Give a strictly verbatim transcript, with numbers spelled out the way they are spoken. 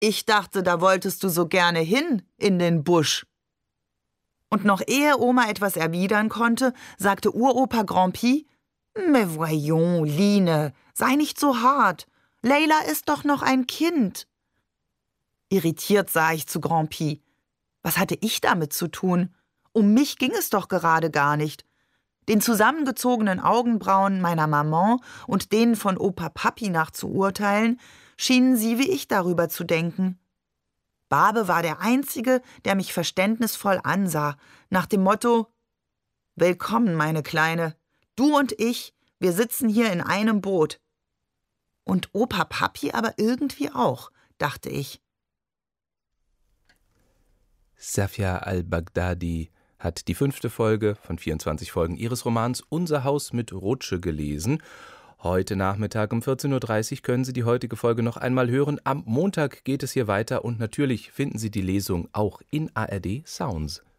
Ich dachte, da wolltest du so gerne hin, in den Busch. Und noch ehe Oma etwas erwidern konnte, sagte Uropa Grand'Pi: Mais voyons, Line, sei nicht so hart. Leila ist doch noch ein Kind. Irritiert sah ich zu Grand'Pi. Was hatte ich damit zu tun? Um mich ging es doch gerade gar nicht. Den zusammengezogenen Augenbrauen meiner Maman und denen von Opa Papi nach zu urteilen, schienen sie wie ich darüber zu denken. Babe war der Einzige, der mich verständnisvoll ansah, nach dem Motto: Willkommen, meine Kleine. Du und ich, wir sitzen hier in einem Boot. Und Opa Papi aber irgendwie auch, dachte ich. Safia al-Baghdadi hat die fünfte Folge von vierundzwanzig Folgen ihres Romans Unser Haus mit Rutsche gelesen. Heute Nachmittag um vierzehn Uhr dreißig können Sie die heutige Folge noch einmal hören. Am Montag geht es hier weiter und natürlich finden Sie die Lesung auch in A R D Sounds.